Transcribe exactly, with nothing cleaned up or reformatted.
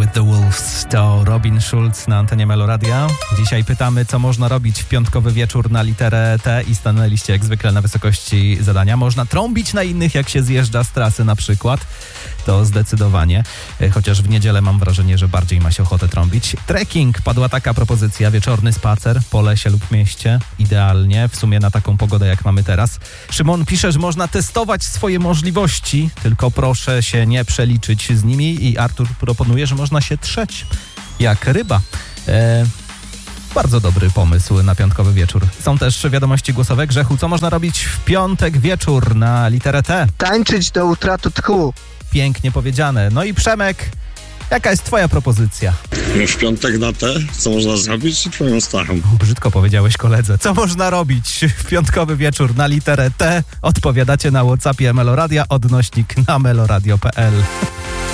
with the Wolves to Robin Schulz na antenie Meloradia. Dzisiaj pytamy, co można robić w piątkowy wieczór na literę T i stanęliście jak zwykle na wysokości zadania. Można trąbić na innych, jak się zjeżdża z trasy na przykład. To zdecydowanie. Chociaż w niedzielę mam wrażenie, że bardziej ma się ochotę trąbić. Trekking. Padła taka propozycja. Wieczorny spacer po lesie lub mieście. Idealnie. W sumie na taką pogodę, jak mamy teraz. Szymon pisze, że można testować swoje możliwości, tylko proszę się nie przeliczyć z nimi. I Artur proponuje, że można się trzeć jak ryba. E, bardzo dobry pomysł na piątkowy wieczór. Są też wiadomości głosowe. Grzechu, co można robić w piątek wieczór na literę T? Tańczyć do utraty tchu. Pięknie powiedziane. No i Przemek, jaka jest twoja propozycja? W piątek na T, co można zrobić? Twoją starą. Brzydko powiedziałeś koledze. Co można robić w piątkowy wieczór na literę T? Odpowiadacie na WhatsAppie Meloradia, odnośnik na meloradio kropka p l.